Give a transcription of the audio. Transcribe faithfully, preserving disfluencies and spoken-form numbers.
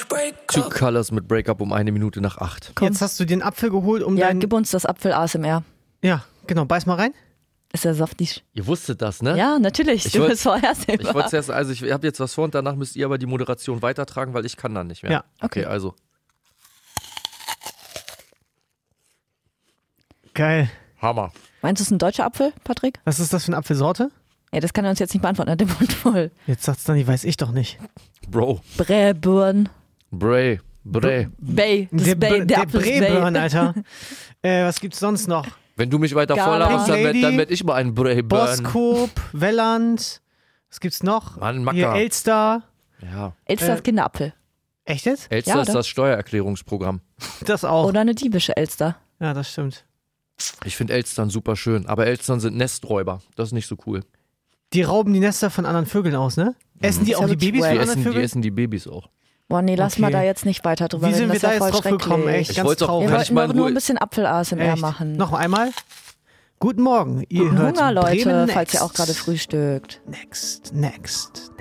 Two Colors mit Breakup um eine Minute nach acht. Komm. Jetzt hast du den Apfel geholt, um Ja, dein... gib uns das Apfel-A S M R. Ja, genau. Beiß mal rein. Ist ja saftig. Ihr wusstet das, ne? Ja, natürlich. Ich Du wollt- bist vorhersehbar. Ich wollte zuerst, also ich habe jetzt was vor und danach müsst ihr aber die Moderation weitertragen, weil ich kann dann nicht mehr. Ja. Okay, Okay. also. Geil. Hammer. Meinst du, es ist ein deutscher Apfel, Patrick? Was ist das für eine Apfelsorte? Ja, das kann er uns jetzt nicht beantworten, er hat den Mund voll. Jetzt sagt's dann, die weiß ich doch nicht. Bro. Bräburn. Bray. Bray. Bay. Das der ist Bay. Br- Der der Apfel ist Breburn, Bay. Alter. äh, was gibt's sonst noch? Wenn du mich weiter Gala. voll laberst, dann, Pink werd- Lady. dann werd ich mal einen Bray burn. Boskop, Welland. Was gibt's noch? Mann, Macker. Hier Elster. Ja. Elster Äh, ist Kinderapfel. Echt jetzt? Elster Ja, ist oder? das Steuererklärungsprogramm. Das auch. Oder eine diebische Elster. Ja, das stimmt. Ich finde Elstern super schön, aber Elstern sind Nesträuber. Das ist nicht so cool. Die rauben die Nester von anderen Vögeln aus, ne? Essen die Ist auch ja die wirklich Babys wack. von Die anderen essen, die Vögeln? essen die Babys auch. Boah, nee, lass Okay. mal da jetzt nicht weiter drüber Wie reden. sind wir das da ist ja jetzt voll drauf gekommen? schrecklich. Echt Ich ganz wollte doch- traurig. Wir Kann ich wollten mal doch in nur Ruhe- ein bisschen Apfel-A S M R Echt? machen. Noch einmal. Guten Morgen. Ihr Guten hört Hunger, Leute, Bremen falls ihr Next. auch gerade frühstückt. Next, next.